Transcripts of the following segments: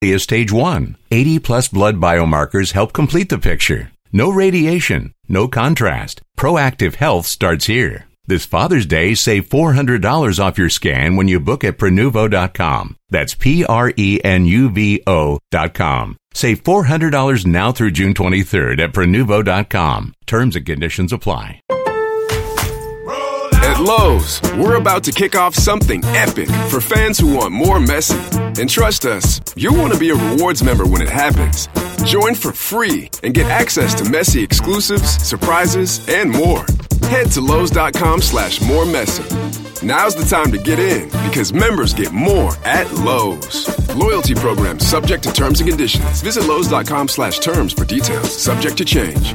is stage 1. 80-plus blood biomarkers help complete the picture. No radiation, no contrast. Proactive health starts here. This Father's Day, save $400 off your scan when you book at Prenuvo.com. That's Prenuvo.com. Save $400 now through June 23rd at Prenuvo.com. Terms and conditions apply. At Lowe's, we're about to kick off something epic for fans who want more Messi. And trust us, you'll want to be a rewards member when it happens. Join for free and get access to Messi exclusives, surprises, and more. Head to Lowe's.com/moremessy. Now's the time to get in because members get more at Lowe's. Loyalty program subject to terms and conditions. Visit Lowe's.com/terms for details. Subject to change.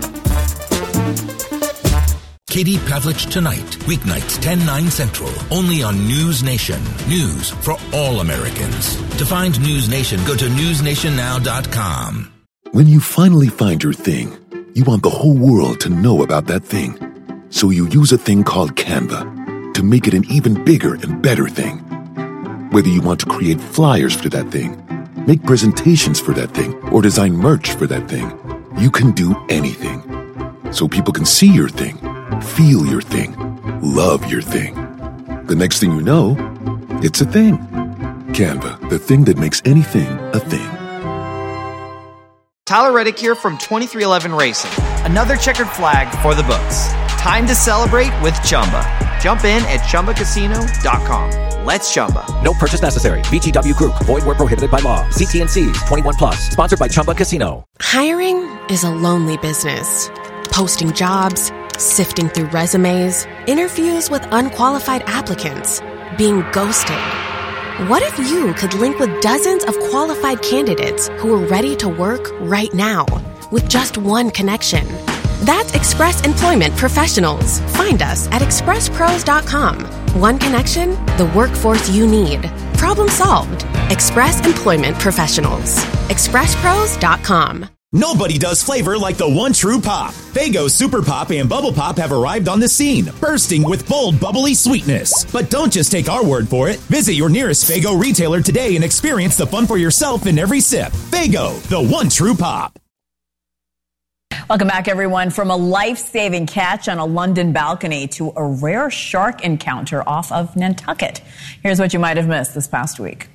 Katie Pavlich Tonight, weeknights 10/9 Central, only on News Nation. News for all Americans. To find News Nation, go to newsnationnow.com. When you finally find your thing, you want the whole world to know about that thing. So you use a thing called Canva to make it an even bigger and better thing. Whether you want to create flyers for that thing, make presentations for that thing, or design merch for that thing, you can do anything. So people can see your thing, feel your thing, love your thing. The next thing you know, it's a thing. Canva, the thing that makes anything a thing. Tyler Reddick here from 2311 Racing. Another checkered flag for the books. Time to celebrate with Chumba. Jump in at ChumbaCasino.com. Let's Chumba. No purchase necessary. VGW Group. Void where prohibited by law. See T&Cs. 21 plus. Sponsored by Chumba Casino. Hiring is a lonely business. Posting jobs, sifting through resumes, interviews with unqualified applicants, being ghosted. What if you could link with dozens of qualified candidates who are ready to work right now with just one connection? That's Express Employment Professionals. Find us at expresspros.com. One connection, the workforce you need. Problem solved. Express Employment Professionals. expresspros.com. Nobody does flavor like the one true pop. Faygo Super Pop and Bubble Pop have arrived on the scene, bursting with bold, bubbly sweetness. But don't just take our word for it. Visit your nearest Faygo retailer today and experience the fun for yourself in every sip. Faygo, the one true pop. Welcome back, everyone. From a life-saving catch on a London balcony to a rare shark encounter off of Nantucket. Here's what you might have missed this past week.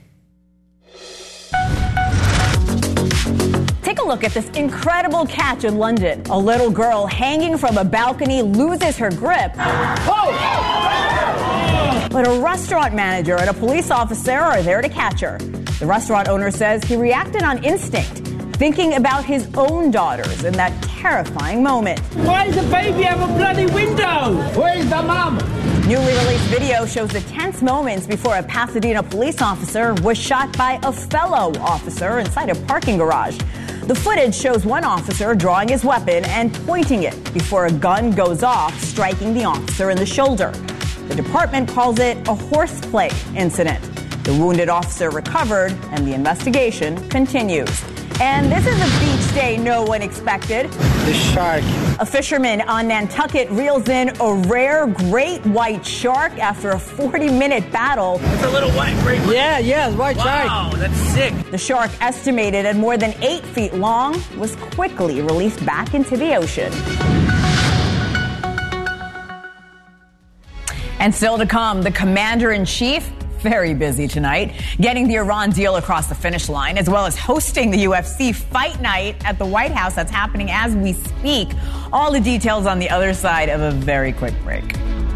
Take a look at this incredible catch in London. A little girl hanging from a balcony loses her grip. But a restaurant manager and a police officer are there to catch her. The restaurant owner says he reacted on instinct, thinking about his own daughters in that terrifying moment. Why does the baby have a bloody window? Where's the mum? Newly released video shows the tense moments before a Pasadena police officer was shot by a fellow officer inside a parking garage. The footage shows one officer drawing his weapon and pointing it before a gun goes off, striking the officer in the shoulder. The department calls it a horseplay incident. The wounded officer recovered, and the investigation continues. And this is a beach day no one expected. The shark. A fisherman on Nantucket reels in a rare great white shark after a 40-minute battle. It's a little white great. Yeah, white shark. Wow, that's sick. The shark, estimated at more than 8 feet long, was quickly released back into the ocean. And still to come, the commander-in-chief, very busy tonight, getting the Iran deal across the finish line, as well as hosting the UFC Fight Night at the White House. That's happening as we speak. All the details on the other side of a very quick break.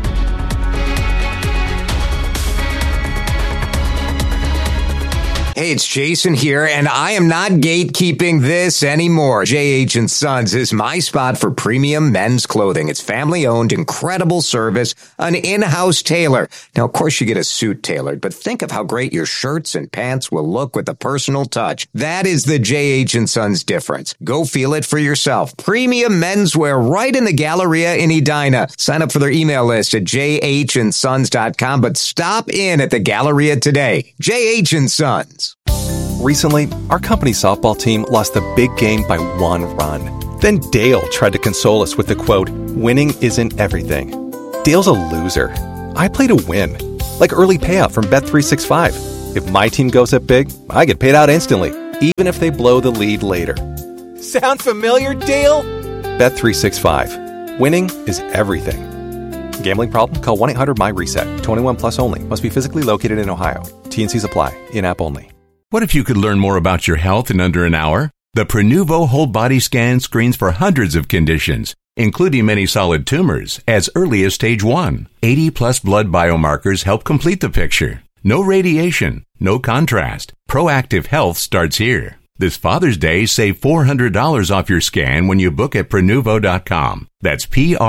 Hey, it's Jason here, and I am not gatekeeping this anymore. J.H. & Sons is my spot for premium men's clothing. It's family-owned, incredible service, an in-house tailor. Now, of course, you get a suit tailored, but think of how great your shirts and pants will look with a personal touch. That is the J.H. & Sons difference. Go feel it for yourself. Premium menswear right in the Galleria in Edina. Sign up for their email list at jhandsons.com, but stop in at the Galleria today. J.H. & Sons. Recently, our company's softball team lost the big game by 1 run. Then Dale tried to console us with the quote, "Winning isn't everything." Dale's a loser. I play to win. Like early payout from Bet365. If my team goes up big, I get paid out instantly. even if they blow the lead later. Sound familiar, Dale? Bet365. Winning is everything. Gambling problem? Call 1-800-MY-RESET. 21 plus only. Must be physically located in Ohio. T&Cs apply. In-app only. What if you could learn more about your health in under an hour? The Prenuvo Whole Body Scan screens for hundreds of conditions, including many solid tumors, as early as stage 1. 80-plus blood biomarkers help complete the picture. No radiation, no contrast. Proactive health starts here. This Father's Day, save $400 off your scan when you book at Prenuvo.com. That's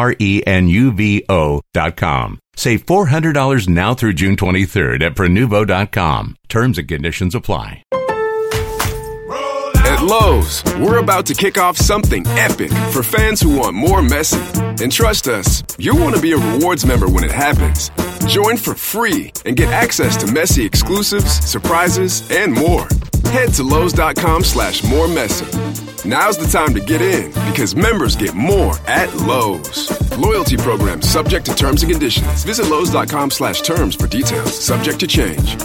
Prenuvo.com. Save $400 now through June 23rd at Prenuvo.com. Terms and conditions apply. At Lowe's, we're about to kick off something epic for fans who want more Messi. And trust us, you'll want to be a rewards member when it happens. Join for free and get access to Messi exclusives, surprises, and more. Head to Lowe's.com/moremessy. Now's the time to get in because members get more at Lowe's. Loyalty program subject to terms and conditions. Visit Lowe's.com/terms for details. Subject to change.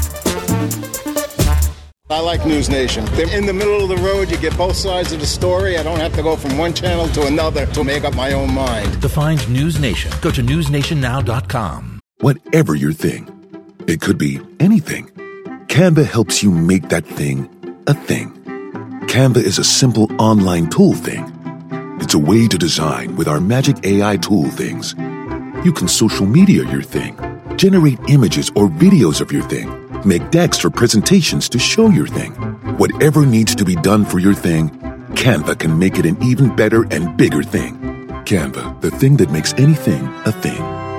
I like News Nation. They're in the middle of the road. You get both sides of the story. I don't have to go from one channel to another to make up my own mind. To find News Nation, go to newsnationnow.com. Whatever your thing, it could be anything. Canva helps you make that thing a thing. Canva is a simple online tool thing. It's a way to design with our magic AI tool things. You can social media your thing, generate images or videos of your thing, make decks for presentations to show your thing. Whatever needs to be done for your thing, Canva can make it an even better and bigger thing. Canva, the thing that makes anything a thing.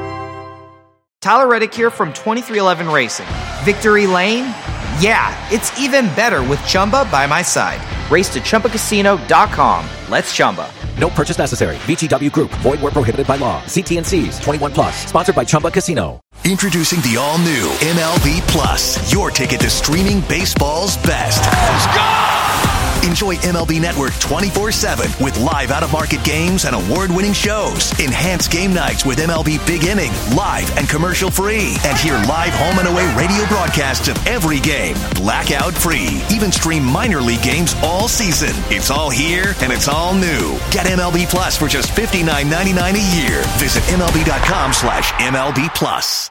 Tyler Reddick here from 2311 Racing. Victory Lane? Yeah, it's even better with Chumba by my side. Race to ChumbaCasino.com. Let's Chumba. No purchase necessary. VGW Group. Void where prohibited by law. See T&Cs. 21 plus. Sponsored by Chumba Casino. Introducing the all-new MLB Plus. Your ticket to streaming baseball's best. Let's go! Enjoy MLB Network 24/7 with live out-of-market games and award-winning shows. Enhance game nights with MLB Big Inning, live and commercial-free. And hear live home and away radio broadcasts of every game, blackout-free. Even stream minor league games all season. It's all here and it's all new. Get MLB Plus for just $59.99 a year. Visit MLB.com/MLB Plus.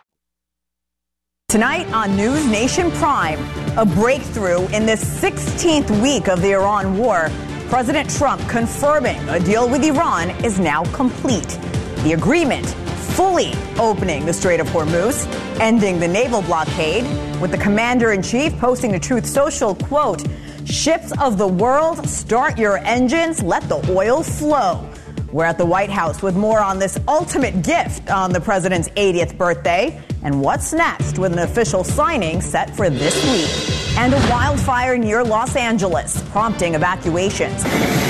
Tonight on News Nation Prime, a breakthrough in the 16th week of the Iran war. President Trump confirming a deal with Iran is now complete. The agreement fully opening the Strait of Hormuz, ending the naval blockade, with the commander-in-chief posting to Truth Social, quote, "Ships of the world, start your engines, let the oil flow." We're at the White House with more on this ultimate gift on the president's 80th birthday and what's next with an official signing set for this week. And a wildfire near Los Angeles prompting evacuations.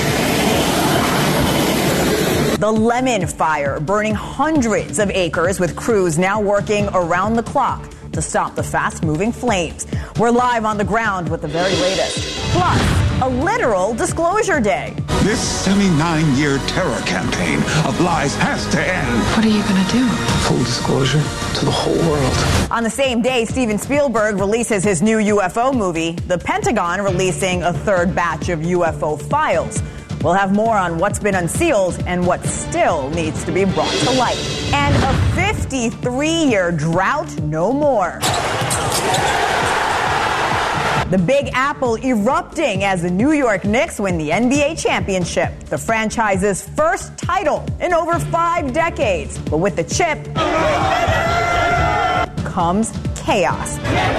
The Lemon Fire burning hundreds of acres with crews now working around the clock to stop the fast-moving flames. We're live on the ground with the very latest. Plus, a literal disclosure day. This 79-year terror campaign of lies has to end. What are you going to do? Full disclosure to the whole world. On the same day, Steven Spielberg releases his new UFO movie, the Pentagon releasing a third batch of UFO files. We'll have more on what's been unsealed and what still needs to be brought to light. And a 53-year drought no more. The Big Apple erupting as the New York Knicks win the NBA championship, the franchise's first title in over 5 decades. But with the chip comes chaos.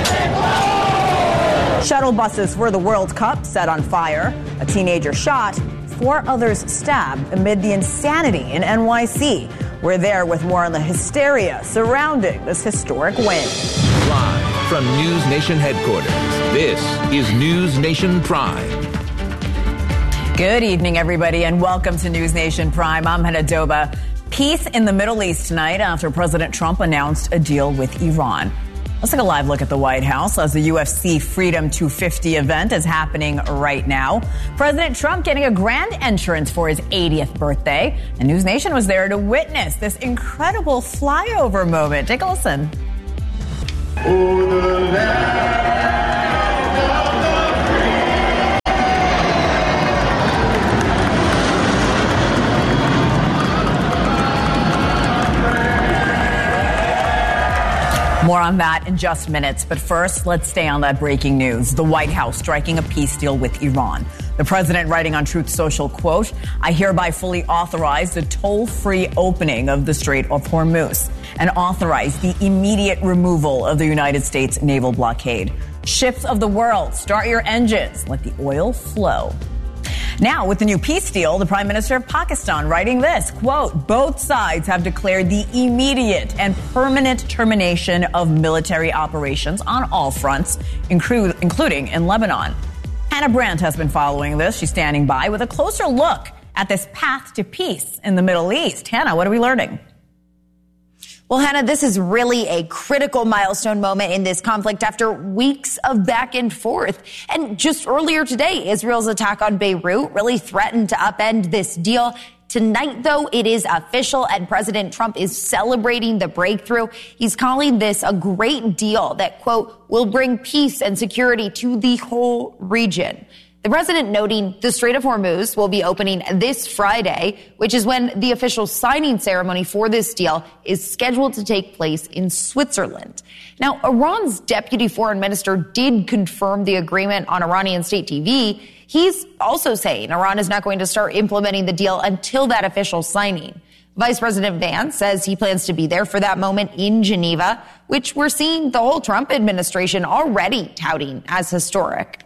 Shuttle buses for the World Cup set on fire, a teenager shot, 4 others stabbed amid the insanity in NYC. We're there with more on the hysteria surrounding this historic win. Live from News Nation headquarters, this is News Nation Prime. Good evening, everybody, and welcome to News Nation Prime. I'm Hannah Doba. Peace in the Middle East tonight after President Trump announced a deal with Iran. Let's take a live look at the White House as the UFC Freedom 250 event is happening right now. President Trump getting a grand entrance for his 80th birthday. And News Nation was there to witness this incredible flyover moment. Take a listen. More on that in just minutes. But first, let's stay on that breaking news. The White House striking a peace deal with Iran. The president writing on Truth Social, quote, "I hereby fully authorize the toll-free opening of the Strait of Hormuz and authorize the immediate removal of the United States naval blockade. Ships of the world, start your engines. Let the oil flow." Now, with the new peace deal, the Prime Minister of Pakistan writing this, quote, "Both sides have declared the immediate and permanent termination of military operations on all fronts, including in Lebanon." Hannah Brandt has been following this. She's standing by with a closer look at this path to peace in the Middle East. Hannah, what are we learning? Well, Hannah, this is really a critical milestone moment in this conflict after weeks of back and forth. And just earlier today, Israel's attack on Beirut really threatened to upend this deal. Tonight, though, it is official, and President Trump is celebrating the breakthrough. He's calling this a great deal that, quote, "will bring peace and security to the whole region." The president noting the Strait of Hormuz will be opening this Friday, which is when the official signing ceremony for this deal is scheduled to take place in Switzerland. Now, Iran's deputy foreign minister did confirm the agreement on Iranian state TV. He's also saying Iran is not going to start implementing the deal until that official signing. Vice President Vance says he plans to be there for that moment in Geneva, which we're seeing the whole Trump administration already touting as historic.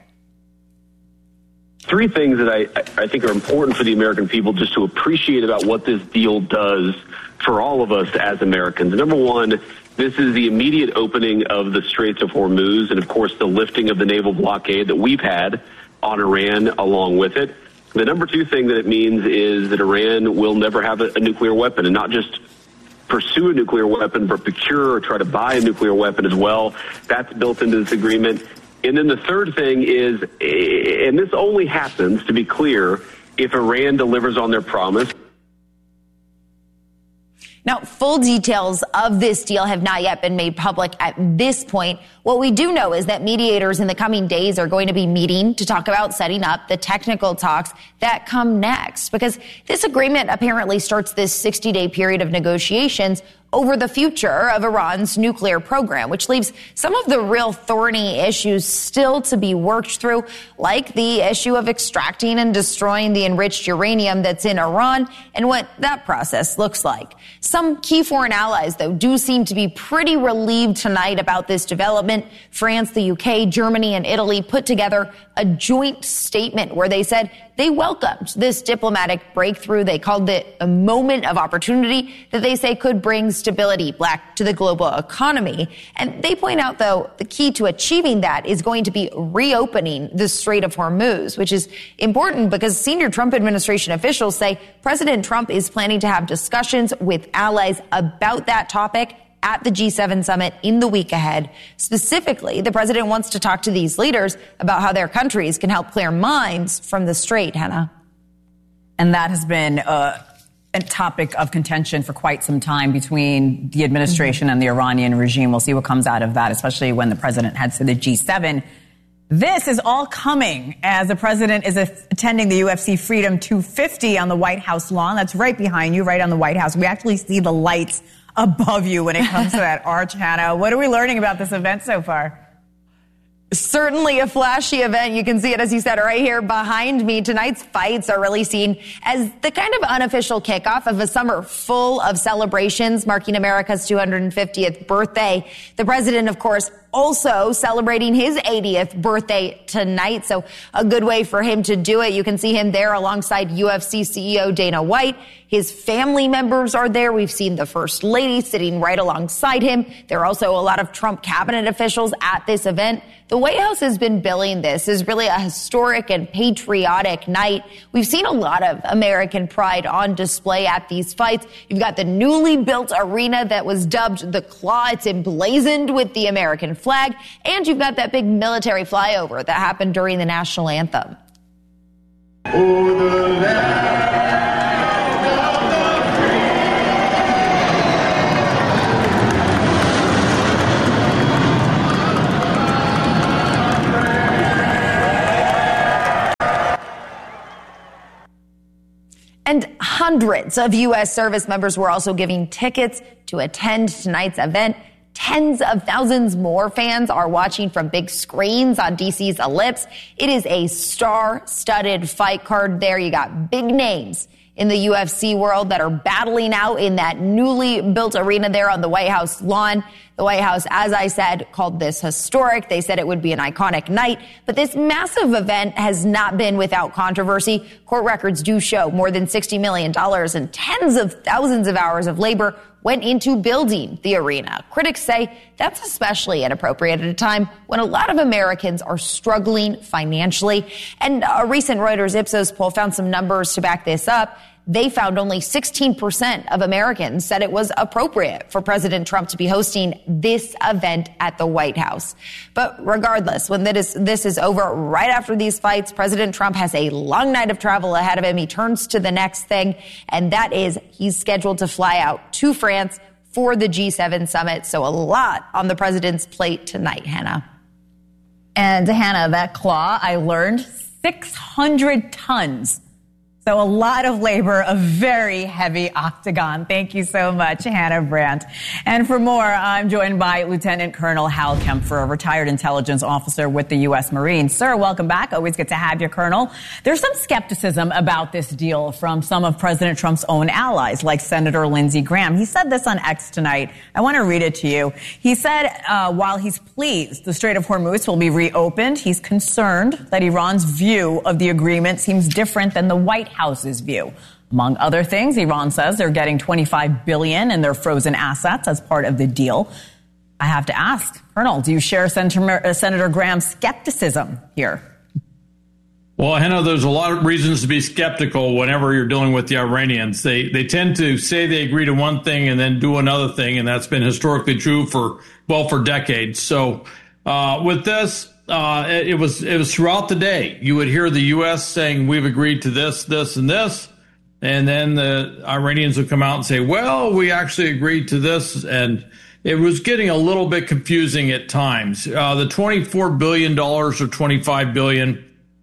Three things that I think are important for the American people just to appreciate about what this deal does for all of us as Americans. Number one, this is the immediate opening of the Straits of Hormuz and, of course, the lifting of the naval blockade that we've had on Iran along with it. The number two thing that it means is that Iran will never have a nuclear weapon, and not just pursue a nuclear weapon, but procure or try to buy a nuclear weapon as well. That's built into this agreement. And then the third thing is, and this only happens, to be clear, if Iran delivers on their promise. Now, full details of this deal have not yet been made public at this point. What we do know is that mediators in the coming days are going to be meeting to talk about setting up the technical talks that come next, because this agreement apparently starts this 60-day period of negotiations over the future of Iran's nuclear program, which leaves some of the real thorny issues still to be worked through, like the issue of extracting and destroying the enriched uranium that's in Iran and what that process looks like. Some key foreign allies, though, do seem to be pretty relieved tonight about this development. France, the UK, Germany, and Italy put together a joint statement where they said they welcomed this diplomatic breakthrough. They called it a moment of opportunity that they say could bring stability back to the global economy. And they point out, though, the key to achieving that is going to be reopening the Strait of Hormuz, which is important because senior Trump administration officials say President Trump is planning to have discussions with allies about that topic at the G7 summit in the week ahead. Specifically, the president wants to talk to these leaders about how their countries can help clear mines from the strait, Hannah. And that has been a topic of contention for quite some time between the administration and the Iranian regime. We'll see what comes out of that, especially when the president heads to the G7. This is all coming as the president is attending the UFC Freedom 250 on the White House lawn. That's right behind you, right on the White House. We actually see the lights above you when it comes to that arch, Hannah. What are we learning about this event so far? Certainly a flashy event. You can see it, as you said, right here behind me. Tonight's fights are really seen as the kind of unofficial kickoff of a summer full of celebrations marking America's 250th birthday. The president, of course, also celebrating his 80th birthday tonight. So a good way for him to do it. You can see him there alongside UFC CEO Dana White. His family members are there. We've seen the First Lady sitting right alongside him. There are also a lot of Trump cabinet officials at this event. The White House has been billing this as really a historic and patriotic night. We've seen a lot of American pride on display at these fights. You've got the newly built arena that was dubbed the Claw. It's emblazoned with the American flag. And you've got that big military flyover that happened during the national anthem. And hundreds of U.S. service members were also giving tickets to attend tonight's event. Tens of thousands more fans are watching from big screens on DC's Ellipse. It is a star-studded fight card there. You got big names in the UFC world that are battling out in that newly built arena there on the White House lawn. The White House, as I said, called this historic. They said it would be an iconic night. But this massive event has not been without controversy. Court records do show more than $60 million and tens of thousands of hours of labor went into building the arena. Critics say that's especially inappropriate at a time when a lot of Americans are struggling financially. And a recent Reuters Ipsos poll found some numbers to back this up. They found only 16% of Americans said it was appropriate for President Trump to be hosting this event at the White House. But regardless, when this is over, right after these fights, President Trump has a long night of travel ahead of him. He turns to the next thing, and that is he's scheduled to fly out to France for the G7 summit. So a lot on the president's plate tonight, Hannah. And Hannah, that claw, I learned 600 tons. So a lot of labor, a very heavy octagon. Thank you so much, Hannah Brandt. And for more, I'm joined by Lieutenant Colonel Hal Kempfer, a retired intelligence officer with the U.S. Marines. Sir, welcome back. Always good to have you, Colonel. There's some skepticism about this deal from some of President Trump's own allies, like Senator Lindsey Graham. He said this on X tonight. I want to read it to you. He said, while he's pleased the Strait of Hormuz will be reopened, he's concerned that Iran's view of the agreement seems different than the White House's view. Among other things, Iran says they're getting $25 billion in their frozen assets as part of the deal. I have to ask, Colonel, do you share Senator Graham's skepticism here? Well, Hannah, there's a lot of reasons to be skeptical whenever you're dealing with the Iranians. They tend to say they agree to one thing and then do another thing, and that's been historically true for decades. So with this, it was throughout the day. You would hear the U.S. saying, we've agreed to this, this, and this. And then the Iranians would come out and say, well, we actually agreed to this. And it was getting a little bit confusing at times. The $24 billion or $25 billion,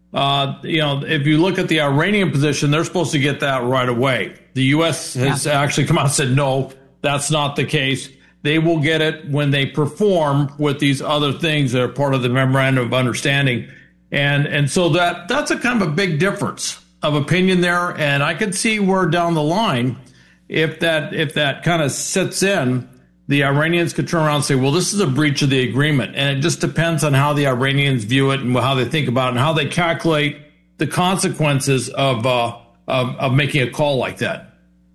if you look at the Iranian position, they're supposed to get that right away. The U.S. has actually come out and said, no, that's not the case. They will get it when they perform with these other things that are part of the memorandum of understanding. And so that's a kind of a big difference of opinion there. And I could see where down the line, if that kind of sets in, the Iranians could turn around and say, well, this is a breach of the agreement. And it just depends on how the Iranians view it and how they think about it and how they calculate the consequences of making a call like that.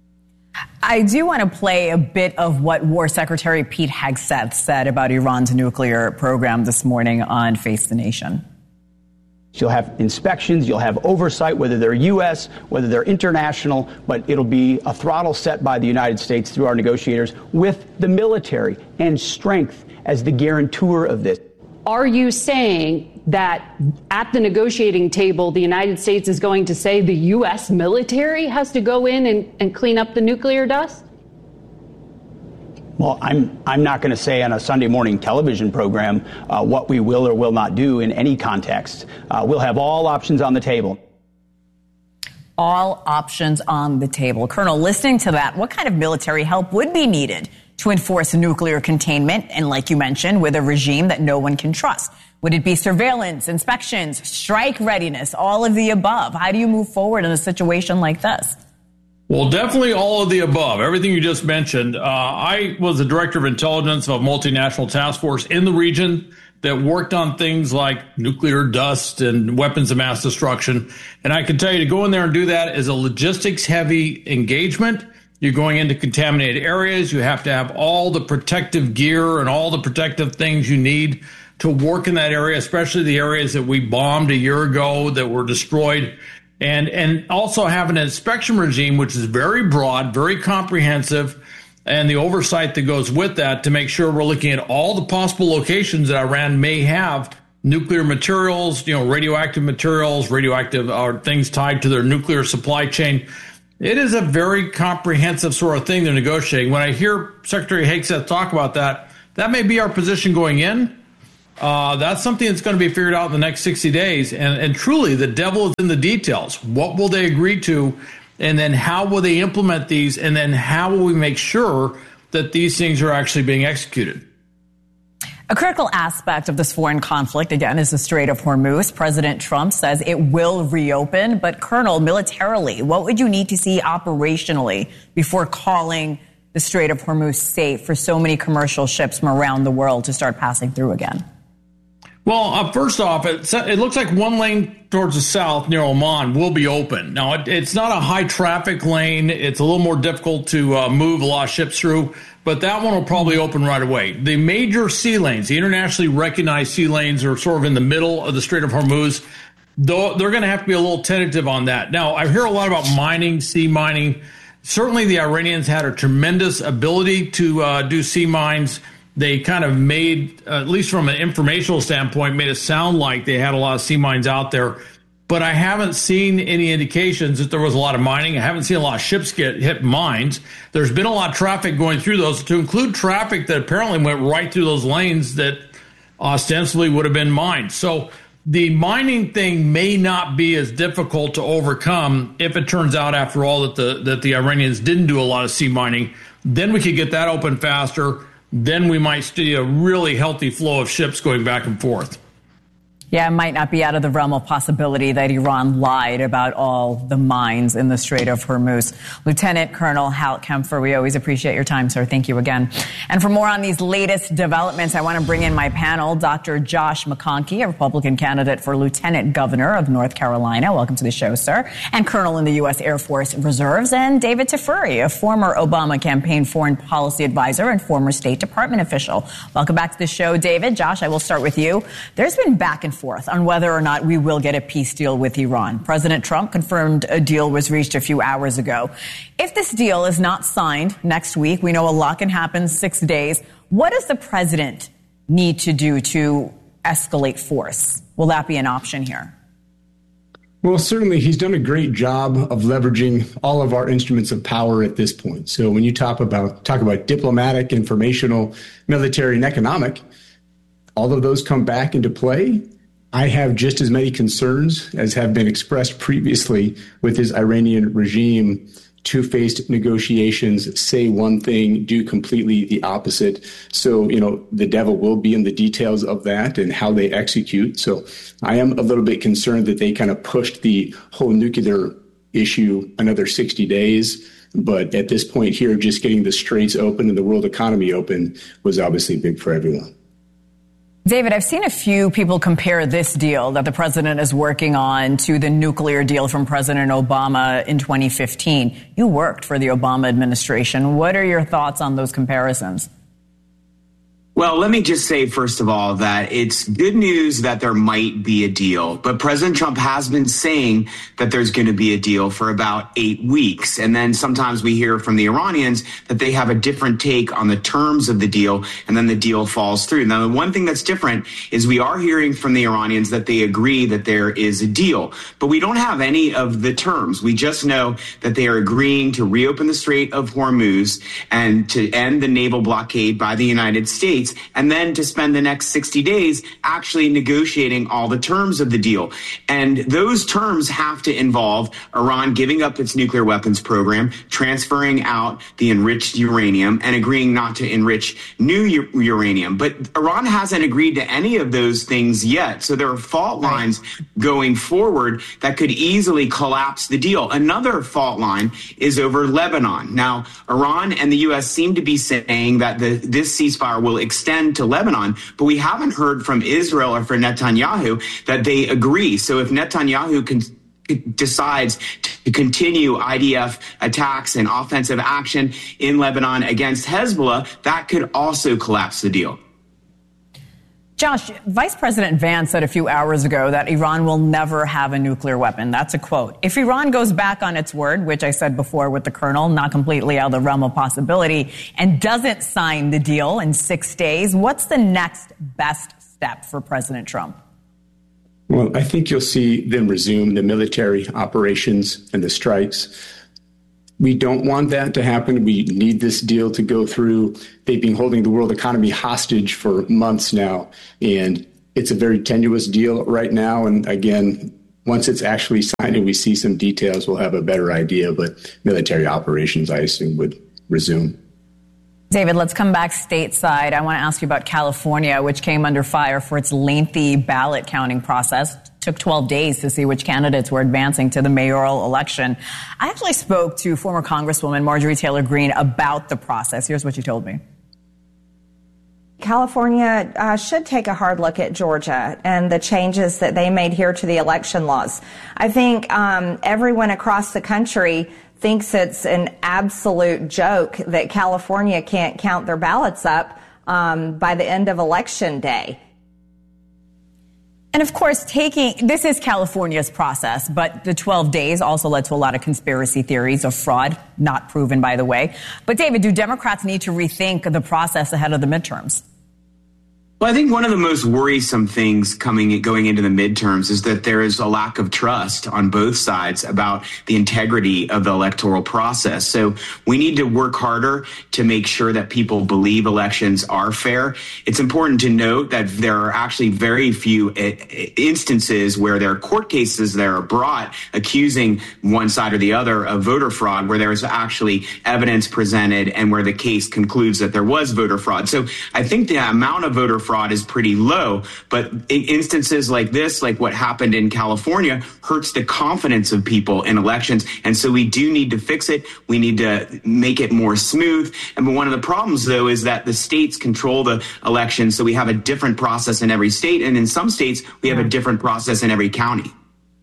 I do want to play a bit of what War Secretary Pete Hegseth said about Iran's nuclear program this morning on Face the Nation. You'll have inspections, you'll have oversight, whether they're U.S., whether they're international, but it'll be a throttle set by the United States through our negotiators with the military and strength as the guarantor of this. Are you saying that at the negotiating table, the United States is going to say the U.S. military has to go in and clean up the nuclear dust? Well, I'm not going to say on a Sunday morning television program what we will or will not do in any context. We'll have all options on the table. All options on the table. Colonel, listening to that, what kind of military help would be needed to enforce nuclear containment? And like you mentioned, with a regime that no one can trust. Would it be surveillance, inspections, strike readiness, all of the above? How do you move forward in a situation like this? Well, definitely all of the above, everything you just mentioned. I was the director of intelligence of a multinational task force in the region that worked on things like nuclear dust and weapons of mass destruction. And I can tell you to go in there and do that is a logistics-heavy engagement. You're going into contaminated areas. You have to have all the protective gear and all the protective things you need to work in that area, especially the areas that we bombed a year ago that were destroyed. And also have an inspection regime, which is very broad, very comprehensive, and the oversight that goes with that to make sure we're looking at all the possible locations that Iran may have nuclear materials, radioactive materials, radioactive or things tied to their nuclear supply chain. It is a very comprehensive sort of thing they're negotiating. When I hear Secretary Hegseth talk about that, that may be our position going in. That's something that's going to be figured out in the next 60 days. And truly, the devil is in the details. What will they agree to? And then how will they implement these? And then how will we make sure that these things are actually being executed? A critical aspect of this foreign conflict, again, is the Strait of Hormuz. President Trump says it will reopen. But, Colonel, militarily, what would you need to see operationally before calling the Strait of Hormuz safe for so many commercial ships from around the world to start passing through again? Well, first off, it looks like one lane towards the south near Oman will be open. Now, it's not a high traffic lane. It's a little more difficult to move a lot of ships through, but that one will probably open right away. The major sea lanes, the internationally recognized sea lanes, are sort of in the middle of the Strait of Hormuz. Though they're going to have to be a little tentative on that. Now, I hear a lot about mining, sea mining. Certainly the Iranians had a tremendous ability to do sea mines. They kind of made, at least from an informational standpoint, made it sound like they had a lot of sea mines out there. But I haven't seen any indications that there was a lot of mining. I haven't seen a lot of ships get hit mines. There's been a lot of traffic going through those, to include traffic that apparently went right through those lanes that ostensibly would have been mined. So the mining thing may not be as difficult to overcome if it turns out, after all, that the Iranians didn't do a lot of sea mining. Then we could get that open faster. Then we might see a really healthy flow of ships going back and forth. Yeah, it might not be out of the realm of possibility that Iran lied about all the mines in the Strait of Hormuz. Lieutenant Colonel Hal Kempfer, we always appreciate your time, sir. Thank you again. And for more on these latest developments, I want to bring in my panel, Dr. Josh McConkey, a Republican candidate for Lieutenant Governor of North Carolina. Welcome to the show, sir. And Colonel in the U.S. Air Force Reserves. And David Tafuri, a former Obama campaign foreign policy advisor and former State Department official. Welcome back to the show, David. Josh, I will start with you. There's been back and forth on whether or not we will get a peace deal with Iran. President Trump confirmed a deal was reached a few hours ago. If this deal is not signed next week, we know a lot can happen 6 days. What does the president need to do to escalate force? Will that be an option here? Well, certainly he's done a great job of leveraging all of our instruments of power at this point. So when you talk about diplomatic, informational, military, and economic, all of those come back into play. I have just as many concerns as have been expressed previously with his Iranian regime. Two-faced negotiations, say one thing, do completely the opposite. So, the devil will be in the details of that and how they execute. So I am a little bit concerned that they kind of pushed the whole nuclear issue another 60 days. But at this point here, just getting the straits open and the world economy open was obviously big for everyone. David, I've seen a few people compare this deal that the president is working on to the nuclear deal from President Obama in 2015. You worked for the Obama administration. What are your thoughts on those comparisons? Well, let me just say, first of all, that it's good news that there might be a deal. But President Trump has been saying that there's going to be a deal for about 8 weeks. And then sometimes we hear from the Iranians that they have a different take on the terms of the deal, and then the deal falls through. Now, the one thing that's different is we are hearing from the Iranians that they agree that there is a deal. But we don't have any of the terms. We just know that they are agreeing to reopen the Strait of Hormuz and to end the naval blockade by the United States, and then to spend the next 60 days actually negotiating all the terms of the deal. And those terms have to involve Iran giving up its nuclear weapons program, transferring out the enriched uranium, and agreeing not to enrich new uranium. But Iran hasn't agreed to any of those things yet. So there are fault lines going forward that could easily collapse the deal. Another fault line is over Lebanon. Now, Iran and the U.S. seem to be saying that this ceasefire will extend to Lebanon, but we haven't heard from Israel or from Netanyahu that they agree. So if Netanyahu decides to continue IDF attacks and offensive action in Lebanon against Hezbollah, that could also collapse the deal. Josh, Vice President Vance said a few hours ago that Iran will never have a nuclear weapon. That's a quote. If Iran goes back on its word, which I said before with the Colonel, not completely out of the realm of possibility, and doesn't sign the deal in 6 days, what's the next best step for President Trump? Well, I think you'll see them resume the military operations and the strikes. We don't want that to happen. We need this deal to go through. They've been holding the world economy hostage for months now, and it's a very tenuous deal right now. And again, once it's actually signed and we see some details, we'll have a better idea. But military operations, I assume, would resume. David, let's come back stateside. I want to ask you about California, which came under fire for its lengthy ballot counting process. It took 12 days to see which candidates were advancing to the mayoral election. I actually spoke to former Congresswoman Marjorie Taylor Greene about the process. Here's what she told me. California should take a hard look at Georgia and the changes that they made here to the election laws. I think everyone across the country thinks it's an absolute joke that California can't count their ballots up by the end of Election Day. And of course, this is California's process, but the 12 days also led to a lot of conspiracy theories of fraud, not proven, by the way. But David, do Democrats need to rethink the process ahead of the midterms? Well, I think one of the most worrisome things going into the midterms is that there is a lack of trust on both sides about the integrity of the electoral process. So we need to work harder to make sure that people believe elections are fair. It's important to note that there are actually very few instances where there are court cases that are brought accusing one side or the other of voter fraud, where there is actually evidence presented and where the case concludes that there was voter fraud. So I think the amount of voter fraud is pretty low, but instances like this, like what happened in California, hurts the confidence of people in elections. And so we do need to fix it. We need to make it more smooth. And one of the problems, though, is that the states control the elections. So we have a different process in every state. And in some states, we have a different process in every county.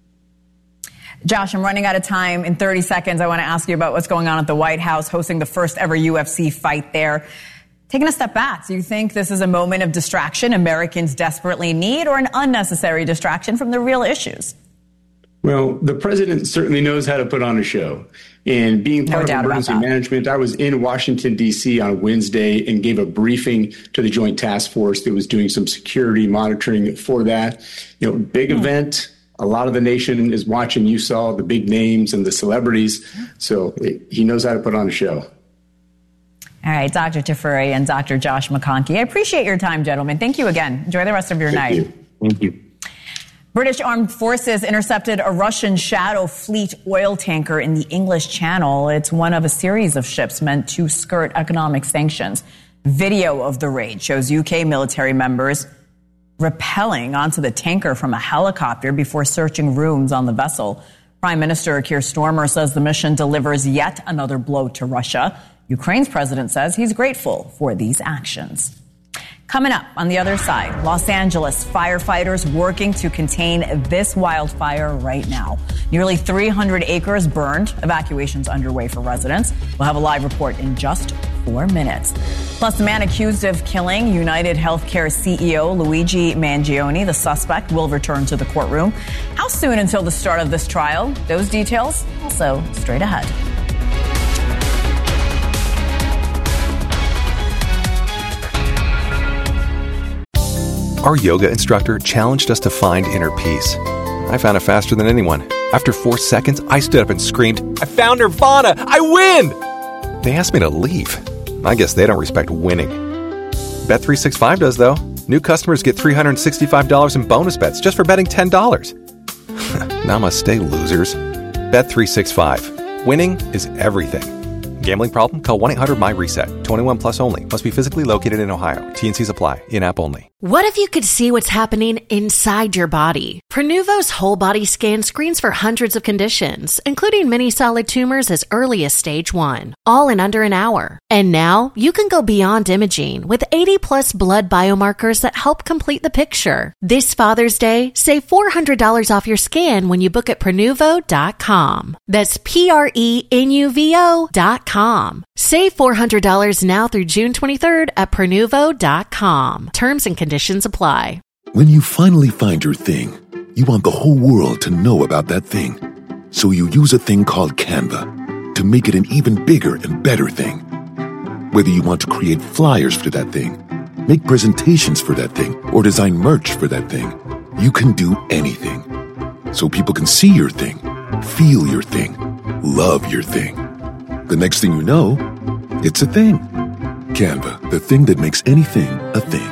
Josh, I'm running out of time. In 30 seconds, I want to ask you about what's going on at the White House, hosting the first ever UFC fight there. Taking a step back, do you think this is a moment of distraction Americans desperately need, or an unnecessary distraction from the real issues? Well, the president certainly knows how to put on a show. And being part of emergency management, I was in Washington, D.C. on Wednesday and gave a briefing to the Joint Task Force that was doing some security monitoring for that. Big event. A lot of the nation is watching. You saw the big names and the celebrities. So he knows how to put on a show. All right, Dr. Tafuri and Dr. Josh McConkey. I appreciate your time, gentlemen. Thank you again. Enjoy the rest of your night. Thank you. British armed forces intercepted a Russian Shadow Fleet oil tanker in the English Channel. It's one of a series of ships meant to skirt economic sanctions. Video of the raid shows UK military members rappelling onto the tanker from a helicopter before searching rooms on the vessel. Prime Minister Keir Starmer says the mission delivers yet another blow to Russia. Ukraine's president says he's grateful for these actions. Coming up on the other side, Los Angeles firefighters working to contain this wildfire right now. Nearly 300 acres burned. Evacuations underway for residents. We'll have a live report in just 4 minutes. Plus, the man accused of killing United Healthcare CEO Luigi Mangione, the suspect, will return to the courtroom. How soon until the start of this trial? Those details also straight ahead. Our yoga instructor challenged us to find inner peace. I found it faster than anyone. After 4 seconds, I stood up and screamed, "I found Nirvana! I win!" They asked me to leave. I guess they don't respect winning. Bet365 does, though. New customers get $365 in bonus bets just for betting $10. Namaste, losers. Bet365. Winning is everything. Gambling problem? Call 1-800-MY-RESET. 21 plus only. Must be physically located in Ohio. T&Cs apply. In-app only. What if you could see what's happening inside your body? Prenuvo's whole body scan screens for hundreds of conditions, including many solid tumors as early as stage 1, all in under an hour. And now you can go beyond imaging with 80 plus blood biomarkers that help complete the picture. This Father's Day, save $400 off your scan when you book at Prenuvo.com. That's Prenuvo.com. Save $400 now through June 23rd at Prenuvo.com. Terms and conditions apply. When you finally find your thing, you want the whole world to know about that thing. So you use a thing called Canva to make it an even bigger and better thing. Whether you want to create flyers for that thing, make presentations for that thing, or design merch for that thing, you can do anything. So people can see your thing, feel your thing, love your thing. The next thing you know, it's a thing. Canva, the thing that makes anything a thing.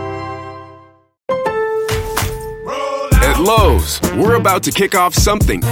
At Lowe's, we're about to kick off something